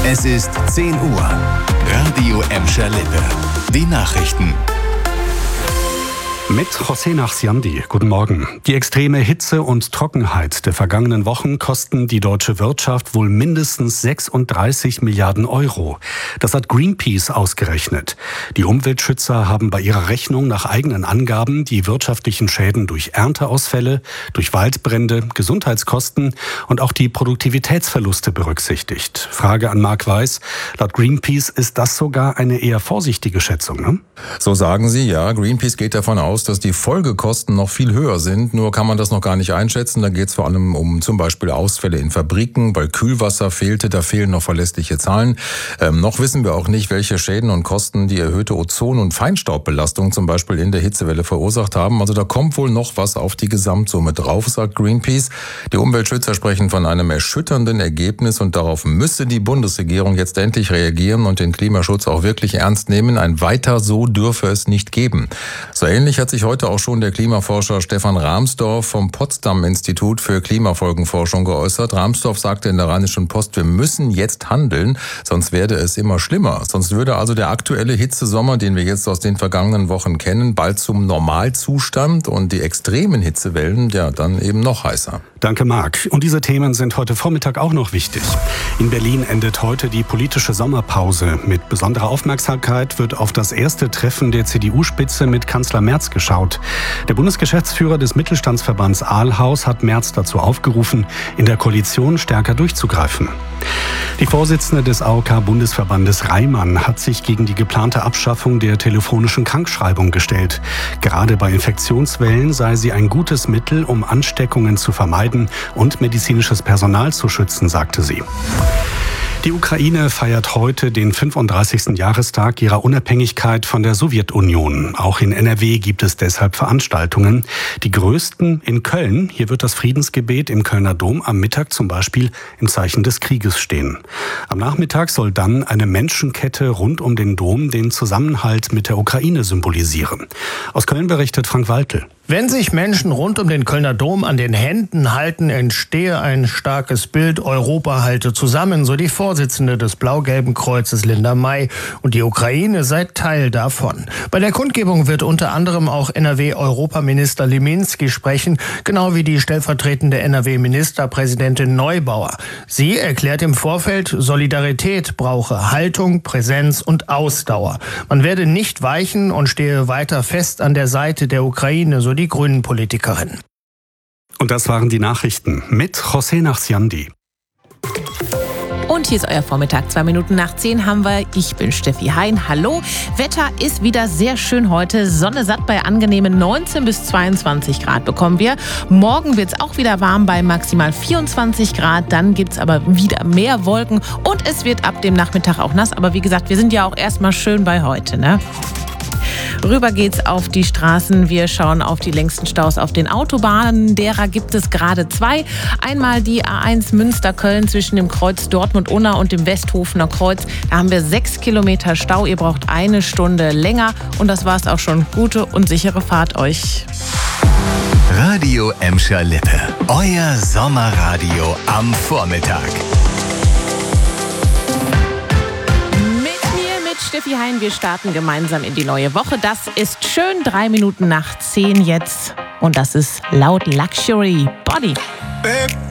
Es ist 10 Uhr. Radio Emscher Lippe. Die Nachrichten. Mit José Nachsiandi. Guten Morgen. Die extreme Hitze und Trockenheit der vergangenen Wochen kosten die deutsche Wirtschaft wohl mindestens 36 Milliarden Euro. Das hat Greenpeace ausgerechnet. Die Umweltschützer haben bei ihrer Rechnung nach eigenen Angaben die wirtschaftlichen Schäden durch Ernteausfälle, durch Waldbrände, Gesundheitskosten und auch die Produktivitätsverluste berücksichtigt. Frage an Marc Weiß. Laut Greenpeace ist das sogar eine eher vorsichtige Schätzung, ne? So sagen sie, ja. Greenpeace geht davon aus, dass die Folgekosten noch viel höher sind. Nur kann man das noch gar nicht einschätzen. Da geht es vor allem um zum Beispiel Ausfälle in Fabriken, weil Kühlwasser fehlte. Da fehlen noch verlässliche Zahlen. Noch wissen wir auch nicht, welche Schäden und Kosten die erhöhte Ozon- und Feinstaubbelastung zum Beispiel in der Hitzewelle verursacht haben. Also da kommt wohl noch was auf die Gesamtsumme drauf, sagt Greenpeace. Die Umweltschützer sprechen von einem erschütternden Ergebnis und darauf müsse die Bundesregierung jetzt endlich reagieren und den Klimaschutz auch wirklich ernst nehmen. Ein Weiter so dürfe es nicht geben. So ähnlich hat sich heute auch schon der Klimaforscher Stefan Rahmsdorf vom Potsdam-Institut für Klimafolgenforschung geäußert. Rahmsdorf sagte in der Rheinischen Post, wir müssen jetzt handeln, sonst werde es immer schlimmer. Sonst würde also der aktuelle Hitzesommer, den wir jetzt aus den vergangenen Wochen kennen, bald zum Normalzustand und die extremen Hitzewellen ja dann eben noch heißer. Danke, Marc. Und diese Themen sind heute Vormittag auch noch wichtig. In Berlin endet heute die politische Sommerpause. Mit besonderer Aufmerksamkeit wird auf das erste Treffen der CDU-Spitze mit Kanzler Merz geschaut. Der Bundesgeschäftsführer des Mittelstandsverbands Ahlhaus hat Merz dazu aufgerufen, in der Koalition stärker durchzugreifen. Die Vorsitzende des AOK-Bundesverbandes Reimann hat sich gegen die geplante Abschaffung der telefonischen Krankschreibung gestellt. Gerade bei Infektionswellen sei sie ein gutes Mittel, um Ansteckungen zu vermeiden und medizinisches Personal zu schützen, sagte sie. Die Ukraine feiert heute den 35. Jahrestag ihrer Unabhängigkeit von der Sowjetunion. Auch in NRW gibt es deshalb Veranstaltungen. Die größten in Köln. Hier wird das Friedensgebet im Kölner Dom am Mittag zum Beispiel im Zeichen des Krieges stehen. Am Nachmittag soll dann eine Menschenkette rund um den Dom den Zusammenhalt mit der Ukraine symbolisieren. Aus Köln berichtet Frank Waltel. Wenn sich Menschen rund um den Kölner Dom an den Händen halten, entstehe ein starkes Bild. Europa halte zusammen, so die Vorsitzende des Blau-Gelben Kreuzes Linda May. Und die Ukraine sei Teil davon. Bei der Kundgebung wird unter anderem auch NRW-Europaminister Liminski sprechen, genau wie die stellvertretende NRW-Ministerpräsidentin Neubauer. Sie erklärt im Vorfeld, Solidarität brauche Haltung, Präsenz und Ausdauer. Man werde nicht weichen und stehe weiter fest an der Seite der Ukraine, so die Grünen-Politikerin. Und das waren die Nachrichten mit José Nachsiandi. Und hier ist euer Vormittag, 2 Minuten nach 10 haben wir. Ich bin Steffi Hein. Hallo. Wetter ist wieder sehr schön heute. Sonne satt bei angenehmen 19 bis 22 Grad bekommen wir. Morgen wird es auch wieder warm bei maximal 24 Grad. Dann gibt es aber wieder mehr Wolken und es wird ab dem Nachmittag auch nass. Aber wie gesagt, wir sind ja auch erstmal schön bei heute, ne? Rüber geht's auf die Straßen. Wir schauen auf die längsten Staus auf den Autobahnen. Derer gibt es gerade 2. Einmal die A1 Münster-Köln zwischen dem Kreuz Dortmund-Unna und dem Westhofener Kreuz. Da haben wir 6 Kilometer Stau. Ihr braucht 1 Stunde länger. Und das war's auch schon. Gute und sichere Fahrt euch. Radio Emscher Lippe. Euer Sommerradio am Vormittag. Steffi Hein, wir starten gemeinsam in die neue Woche. Das ist schön 3 Minuten nach 10 jetzt. Und das ist Loud Luxury Body.